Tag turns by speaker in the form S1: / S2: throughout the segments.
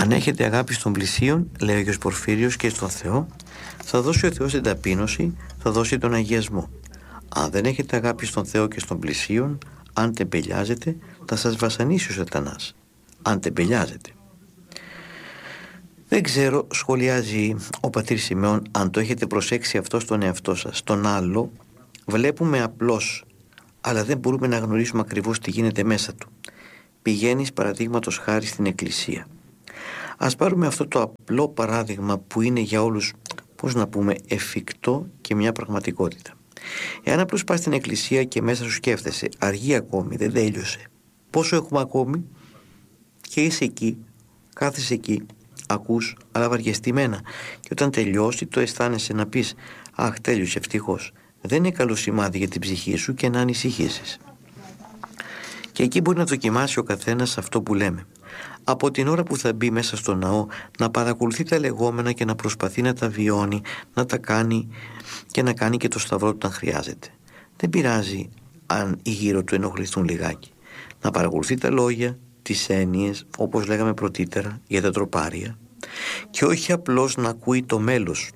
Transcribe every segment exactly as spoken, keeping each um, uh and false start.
S1: Αν έχετε αγάπη στον πλησίον, λέει ο Άγιος Πορφύριος, και στον Θεό, θα δώσει ο Θεός την ταπείνωση, θα δώσει τον αγιασμό. Αν δεν έχετε αγάπη στον Θεό και στον πλησίον, αν τεμπελιάζετε, θα σας βασανίσει ο Σατανάς. Αν τεμπελιάζετε. Δεν ξέρω, σχολιάζει ο πατήρ Σιμεών, αν το έχετε προσέξει αυτό στον εαυτό σας. Τον άλλο βλέπουμε απλώς, αλλά δεν μπορούμε να γνωρίσουμε ακριβώς τι γίνεται μέσα του. Πηγαίνεις παραδείγματος χάρη στην εκκλησία. Ας πάρουμε αυτό το απλό παράδειγμα που είναι για όλους, πώς να πούμε, εφικτό και μια πραγματικότητα. Εάν απλώς πας στην εκκλησία και μέσα σου σκέφτεσαι, αργεί ακόμη, δεν τέλειωσε, πόσο έχουμε ακόμη, και είσαι εκεί, κάθεσαι εκεί, ακούς, αλλά βαριεστημένα, και όταν τελειώσει το αισθάνεσαι να πεις, αχ, τέλειωσε, ευτυχώς. Δεν είναι καλό σημάδι για την ψυχή σου και να ανησυχήσεις. Και εκεί μπορεί να δοκιμάσει ο καθένας αυτό που λέμε. Από την ώρα που θα μπει μέσα στο ναό, να παρακολουθεί τα λεγόμενα και να προσπαθεί να τα βιώνει, να τα κάνει και να κάνει και το σταυρό του όταν χρειάζεται. Δεν πειράζει αν οι γύρω του ενοχληθούν λιγάκι. Να παρακολουθεί τα λόγια, τις έννοιες, όπως λέγαμε πρωτήτερα, για τα τροπάρια, και όχι απλώς να ακούει το μέλος,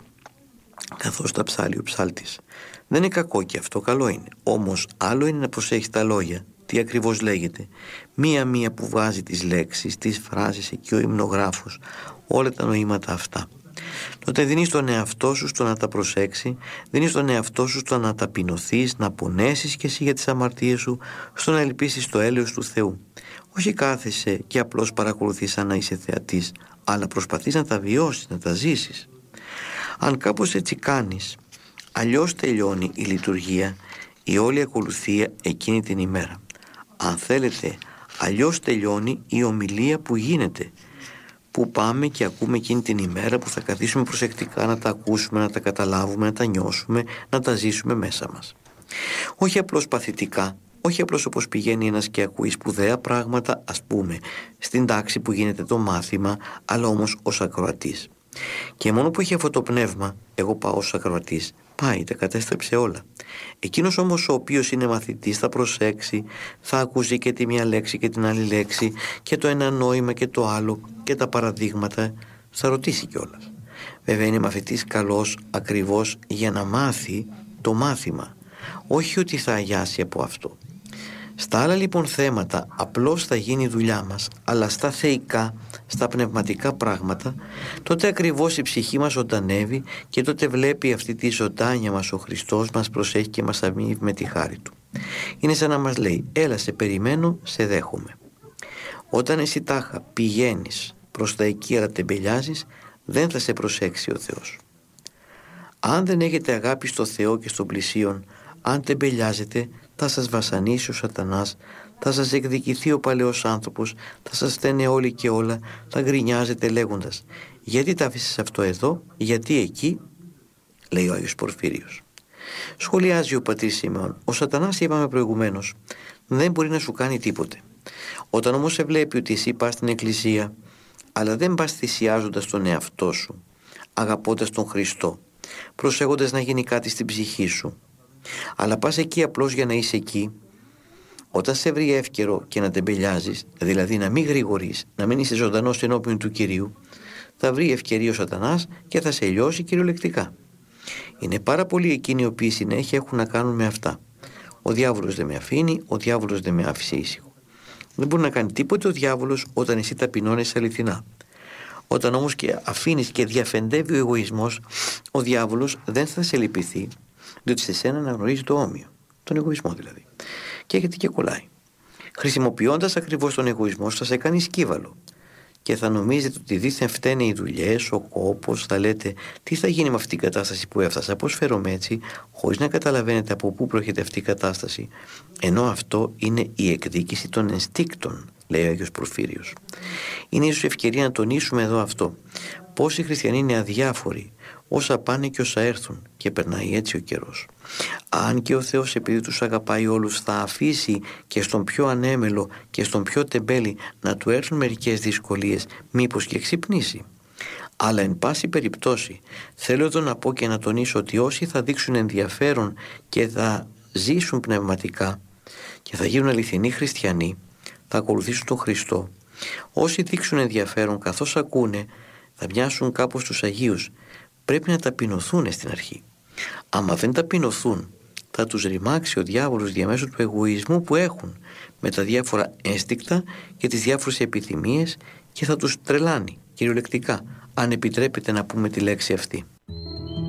S1: καθώς τα ψάλει ο ψάλτης. Δεν είναι κακό και αυτό, καλό είναι. Όμως άλλο είναι να προσέχεις τα λόγια, τι ακριβώς λέγεται, μία-μία που βάζει τις λέξεις, τις φράσεις εκεί ο υμνογράφος, όλα τα νοήματα αυτά. Τότε δίνεις τον εαυτό σου στο να τα προσέξει, δίνεις τον εαυτό σου στο να ταπεινωθείς, να πονέσεις και εσύ για τις αμαρτίες σου, στο να ελπίσεις το έλεος του Θεού. Όχι κάθεσαι και απλώς παρακολουθείς σαν να είσαι θεατής, αλλά προσπαθείς να τα βιώσεις, να τα ζήσεις. Αν κάπως έτσι κάνεις, αλλιώς τελειώνει η λειτουργία, η όλη ακολουθία εκείνη την ημέρα. Αν θέλετε, αλλιώς τελειώνει η ομιλία που γίνεται, που πάμε και ακούμε εκείνη την ημέρα, που θα καθίσουμε προσεκτικά να τα ακούσουμε, να τα καταλάβουμε, να τα νιώσουμε, να τα ζήσουμε μέσα μας. Όχι απλώς παθητικά, όχι απλώς όπως πηγαίνει ένας και ακούει σπουδαία πράγματα, ας πούμε, στην τάξη που γίνεται το μάθημα, αλλά όμως ως ακροατής. Και μόνο που έχει αυτό το πνεύμα, εγώ πάω ως ακροατής, πάει, τα κατέστρεψε όλα. Εκείνος όμως ο οποίος είναι μαθητής θα προσέξει, θα ακούσει και τη μία λέξη και την άλλη λέξη και το ένα νόημα και το άλλο και τα παραδείγματα, θα ρωτήσει κιόλας. Βέβαια είναι μαθητής καλός ακριβώς για να μάθει το μάθημα, όχι ότι θα αγιάσει από αυτό. Στα άλλα λοιπόν θέματα απλώς θα γίνει η δουλειά μας, αλλά στα θεϊκά, στα πνευματικά πράγματα, τότε ακριβώς η ψυχή μας ζωντανεύει και τότε βλέπει αυτή τη ζωντάνια μας ο Χριστός, μας προσέχει και μας αμείβει με τη χάρη Του. Είναι σαν να μας λέει, έλα σε περιμένω, σε δέχομαι. Όταν εσύ τάχα πηγαίνεις προς τα εκεί αλλά τεμπελιάζεις, δεν θα σε προσέξει ο Θεός. Αν δεν έχετε αγάπη στο Θεό και στον πλησίον, αν τεμπελιάζετε, θα σας βασανίσει ο Σατανάς, θα σας εκδικηθεί ο παλαιός άνθρωπος, θα σας φταίνε όλοι και όλα, θα γκρινιάζετε λέγοντας, γιατί τα άφησες αυτό εδώ, γιατί εκεί, λέει ο Άγιος Πορφύριος. Σχολιάζει ο πατήρ Σιμεών, ο Σατανάς, είπαμε προηγουμένως, δεν μπορεί να σου κάνει τίποτε. Όταν όμως σε βλέπει ότι εσύ πας στην εκκλησία, αλλά δεν πας θυσιάζοντας τον εαυτό σου, αγαπώντας τον Χριστό, προσέχοντας να γίνει κάτι στην ψυχή σου, αλλά πας εκεί απλώς για να είσαι εκεί, όταν σε βρει εύκαιρο και να τεμπελιάζεις, δηλαδή να μην γρηγορείς, να μην είσαι ζωντανός ενώπιον του Κυρίου, θα βρει ευκαιρία ο Σατανάς και θα σε λιώσει κυριολεκτικά. Είναι πάρα πολλοί εκείνοι οι οποίοι συνέχεια έχουν να κάνουν με αυτά. Ο διάβολος δεν με αφήνει, ο διάβολος δεν με άφησε ήσυχο. Δεν μπορεί να κάνει τίποτε ο διάβολος όταν εσύ ταπεινώνεσαι αληθινά. Όταν όμως και αφήνεις και διαφεντεύει ο εγωισμός, ο διάβολος δεν θα σε λυπηθεί, διότι σε σένα αναγνωρίζει το όμοιο, τον εγωισμό δηλαδή, και έχετε και κολλάει. Χρησιμοποιώντας ακριβώς τον εγωισμό θα σε κάνει σκύβαλο και θα νομίζετε ότι δίθεν φταίνε οι δουλειές, ο κόπος, θα λέτε τι θα γίνει με αυτή την κατάσταση που έφτασα, πώς φέρομαι έτσι, χωρίς να καταλαβαίνετε από πού προέρχεται αυτή η κατάσταση, ενώ αυτό είναι η εκδίκηση των ενστίκτων, λέει ο Άγιος Πορφύριος. Είναι ίσως ευκαιρία να τονίσουμε εδώ αυτό. Πόσοι χριστιανοί είναι αδιάφοροι, όσα πάνε και όσα έρθουν, και περνάει έτσι ο καιρός. Αν και ο Θεός, επειδή τους αγαπάει όλους, θα αφήσει και στον πιο ανέμελο και στον πιο τεμπέλη να του έρθουν μερικές δυσκολίες, μήπως και ξυπνήσει. Αλλά εν πάση περιπτώσει θέλω εδώ να πω και να τονίσω ότι όσοι θα δείξουν ενδιαφέρον και θα ζήσουν πνευματικά και θα γίνουν αληθινοί χριστιανοί, θα ακολουθήσουν τον Χριστό, Όσοι δείξουν ενδιαφέρον καθώς ακούνε, θα μοιάσουν κάπως στους Αγίους. Πρέπει να ταπεινωθούν στην αρχή. Άμα δεν ταπεινωθούν, θα τους ρημάξει ο διάβολος διαμέσου του εγωισμού που έχουν με τα διάφορα ένστικτα και τις διάφορες επιθυμίες και θα τους τρελάνει κυριολεκτικά, αν επιτρέπετε να πούμε τη λέξη αυτή.